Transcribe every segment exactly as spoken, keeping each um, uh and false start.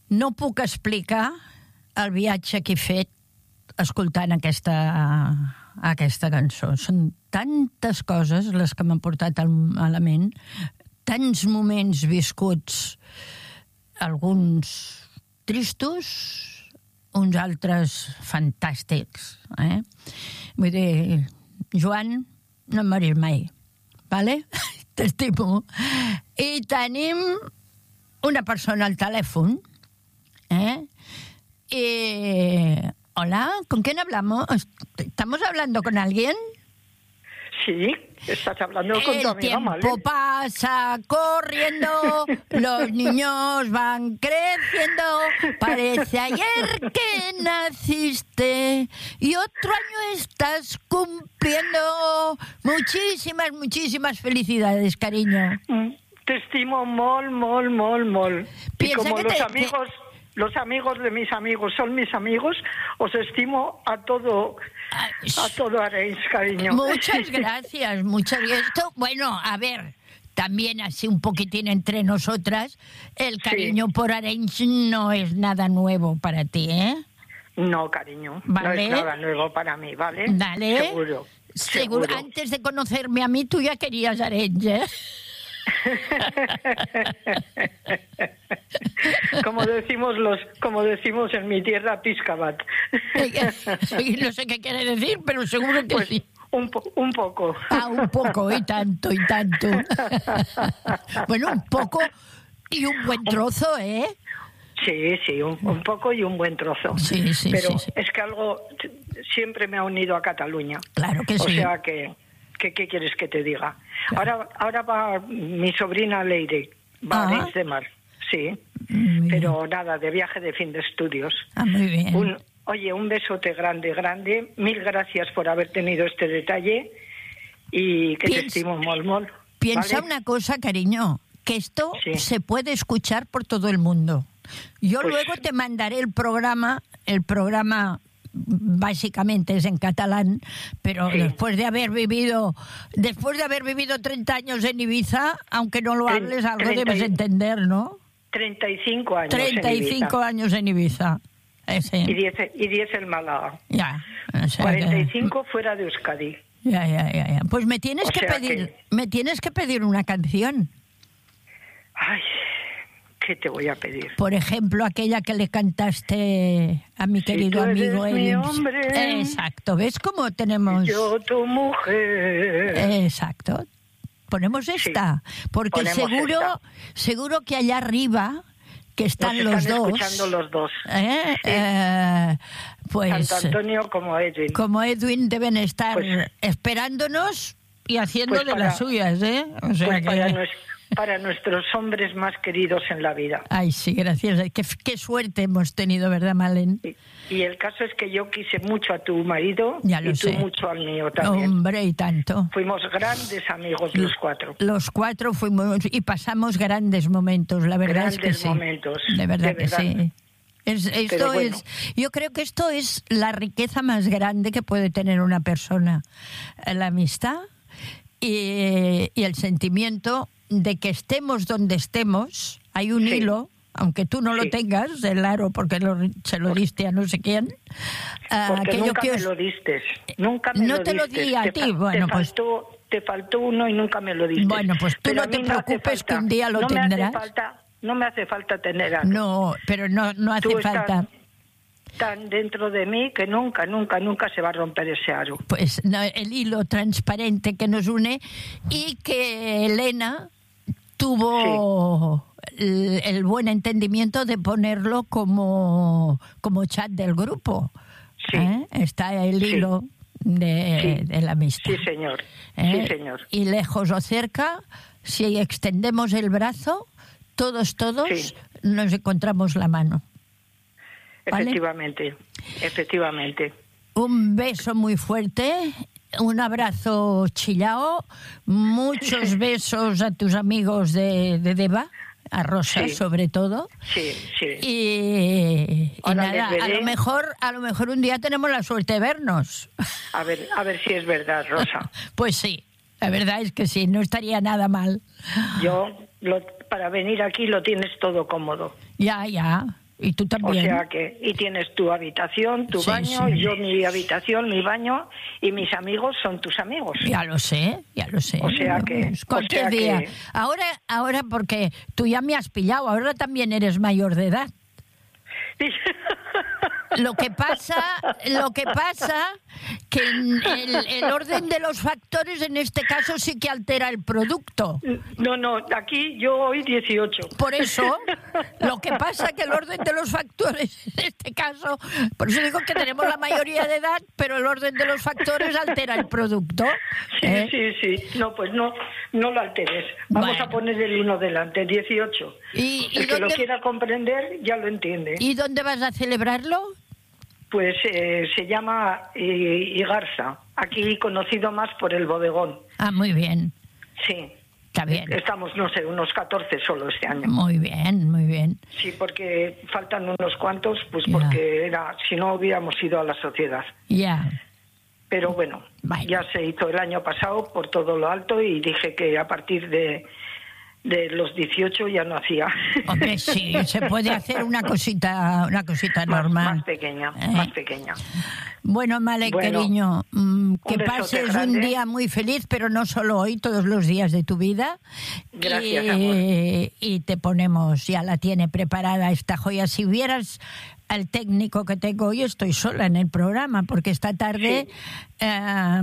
no puc explicar el viatge que he fet escoltant aquesta, aquesta cançó. Són tantes coses les que m'han portat a la ment, tants moments viscuts, alguns tristos, uns altres fantàstics. Eh? Vull dir, Joan, no em moris mai, vale? T'estimo. I tenim una persona al telèfon, ¿eh? Y... Hola, ¿con quién hablamos? ¿Estamos hablando con alguien? Sí, estás hablando con El tu amiga Malen. El tiempo pasa corriendo, los niños van creciendo, parece ayer que naciste y otro año estás cumpliendo. Muchísimas, muchísimas felicidades, cariño. Te estimo mol, mol, mol, mol. Y como los te, amigos... Te... Los amigos de mis amigos son mis amigos, os estimo a todo, a todo Arenys, cariño. Muchas gracias, muchas gracias. Esto, bueno, a ver, también así un poquitín entre nosotras, el cariño sí. por Arenys no es nada nuevo para ti, ¿eh? No, cariño, ¿vale? No es nada nuevo para mí, ¿vale? Dale. Seguro, seguro. Seguro. Antes de conocerme a mí, tú ya querías Arenys, ¿eh? como decimos los como decimos en mi tierra, Piscabat. No sé qué quiere decir, pero seguro que pues, sí. Un, po un poco. Ah, un poco, y tanto, y tanto. Bueno, un poco y un buen trozo, ¿eh? Sí, sí, un, un poco y un buen trozo. Sí, sí, pero sí, sí. Es que algo siempre me ha unido a Cataluña. Claro que o sí. O sea que... ¿Qué, ¿Qué quieres que te diga? Claro. Ahora, ahora va mi sobrina Leire, va ah. a Arenys de Mar, sí, muy pero bien. Nada, de viaje de fin de estudios. Ah, muy bien. Un, oye, un besote grande, grande, mil gracias por haber tenido este detalle y que Piensa, te estimo mol, mol. Piensa ¿vale? una cosa, cariño, que esto sí. se puede escuchar por todo el mundo. Yo pues, luego te mandaré el programa, el programa... básicamente es en catalán, pero sí. después de haber vivido después de haber vivido treinta años en Ibiza, aunque no lo hables, algo treinta, debes entender, ¿no? treinta y cinco años treinta y cinco en Ibiza. años en Ibiza. Ese. Y diez y diez en Málaga. Ya. O sea cuarenta y cinco que... fuera de Euskadi. Ya, ya, ya, ya. Pues me tienes o que pedir, que... me tienes que pedir una canción. Ay, ¿qué te voy a pedir? Por ejemplo, aquella que le cantaste a mi si querido tú amigo eres mi hombre, exacto, ¿ves cómo tenemos? Yo tu mujer. Exacto. Ponemos esta, sí, porque ponemos seguro, esta. seguro que allá arriba que están, están los dos, escuchando los dos. ¿eh? Sí. Eh, pues tanto Antonio como Edwin. Como Edwin deben estar pues, esperándonos y haciendo pues de para, las suyas, ¿eh? O sea pues que... para, nues, para nuestros hombres más queridos en la vida. Ay, sí, gracias. Qué, qué suerte hemos tenido, ¿verdad, Malen? Y, y el caso es que yo quise mucho a tu marido ya lo y sé. tú mucho al mío también. Hombre, y tanto. Fuimos grandes amigos los cuatro. Los cuatro fuimos y pasamos grandes momentos, la verdad grandes es que sí. momentos. De verdad, de que verdad. sí. Es, esto bueno. es, yo creo que esto es la riqueza más grande que puede tener una persona, la amistad y, y el sentimiento de que estemos donde estemos. Hay un sí. hilo, aunque tú no sí. lo tengas, el aro, porque lo, se lo diste a no sé quién. Porque uh, nunca me os... lo diste. Nunca me no lo te diste. lo di a te ti, bueno, te pues... Faltó, te faltó uno y nunca me lo diste. Bueno, pues tú pero no te preocupes, que un día lo no tendrás. Me hace falta, no me hace falta tener aro. No, pero no, no hace tú falta... tan dentro de mí que nunca, nunca, nunca se va a romper ese aro. Pues no, el hilo transparente que nos une y que Elena tuvo sí. el, el buen entendimiento de ponerlo como, como chat del grupo. Sí. ¿Eh? Está el hilo sí. de, sí. de la amistad. Sí, señor. ¿Eh? Sí, señor. Y lejos o cerca, si extendemos el brazo, todos, todos sí. nos encontramos la mano. ¿Vale? Efectivamente, efectivamente. Un beso muy fuerte, un abrazo chillao, muchos besos a tus amigos de, de Deva, a Rosa sí. sobre todo. Sí, sí. Y, y nada, a lo mejor, a lo mejor un día tenemos la suerte de vernos. A ver, a ver si es verdad, Rosa. Pues sí, la verdad es que sí, no estaría nada mal. Yo, lo, para venir aquí lo tienes todo cómodo. Ya, ya. Y tú también. O sea que, y tienes tu habitación, tu sí, baño, sí. yo mi habitación, mi baño, y mis amigos son tus amigos. Ya lo sé, ya lo sé. O sea que... Cualquier o sea día. que... Ahora, ahora porque tú ya me has pillado, ahora también eres mayor de edad. Lo que pasa, lo que pasa que el, el orden de los factores en este caso sí que altera el producto. No, no, aquí yo hoy dieciocho. Por eso, lo que pasa que el orden de los factores en este caso, por eso digo que tenemos la mayoría de edad, pero el orden de los factores altera el producto. Sí, ¿eh? sí, sí. No, pues no, no lo alteres. Vamos Bueno. a poner el uno delante, dieciocho. ¿Y, y el que dónde, lo quiera comprender ya lo entiende. ¿Y dónde vas a celebrarlo? Pues eh, se llama eh, Igarza, aquí conocido más por el bodegón. Ah, muy bien. Sí. Está bien. Estamos, no sé, unos catorce solo este año. Muy bien, muy bien. Sí, porque faltan unos cuantos, pues Ya. porque era, si no hubiéramos ido a la sociedad. Ya. Pero bueno, Vale. ya se hizo el año pasado por todo lo alto y dije que a partir de, de los dieciocho ya no hacía. Hombre, sí, se puede hacer una cosita, una cosita Más, normal. más pequeña, ¿Eh? más pequeña. Bueno, Malek, Bueno, cariño, mm, que besote pases grande. un día muy feliz, pero no solo hoy, todos los días de tu vida. Gracias, y, amor. y te ponemos, ya la tiene preparada esta joya. Si vieras al técnico que tengo hoy, estoy sola en el programa, porque esta tarde Sí. eh,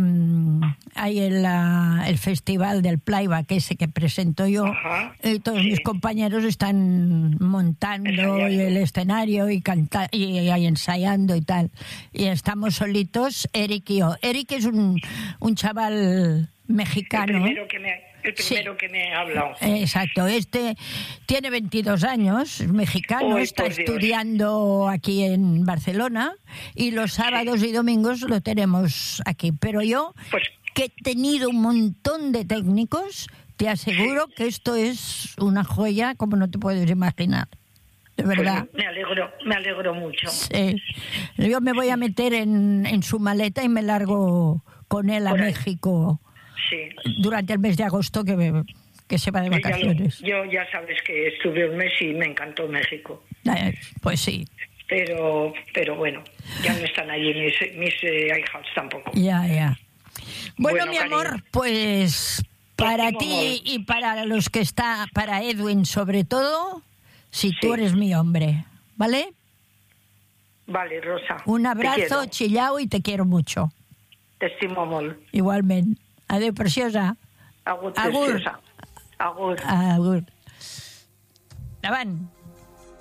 hay el, uh, el festival del playback ese que presento yo, Ajá, y todos sí. mis compañeros están montando Ensayando. y el escenario y, canta y, y ensayando y tal. Y estamos solitos, Eric y yo. Eric es un, un chaval mexicano. El primero que me, el primero Sí. que me ha hablado. Exacto, este tiene veintidós años, es mexicano, Uy, está por Dios. estudiando aquí en Barcelona y los sábados y domingos lo tenemos aquí. Pero yo, Pues que he tenido un montón de técnicos, te aseguro que esto es una joya como no te puedes imaginar. De verdad. Pues me alegro, me alegro mucho. Sí. Yo me voy a meter en, en su maleta y me largo con él a Por ahí. México Sí. durante el mes de agosto que, me- que se va de Yo ya, lo- vacaciones. yo ya sabes que estuve un mes y me encantó México. Eh, Pues sí, Pero, pero bueno, ya no están allí mis, mis eh, hijas tampoco. ya, ya. Bueno, Bueno, mi cariño. amor, pues para Próximo ti amor. y para los que está, para Edwin sobre todo, si tú Sí. eres mi hombre, ¿vale? Vale, Rosa. Un te abrazo, quiero. chillao, y te quiero mucho. Te estimo molt. Igualmente. Adeu, preciosa. Agur, Agur. preciosa. Agur. Agur. Davant.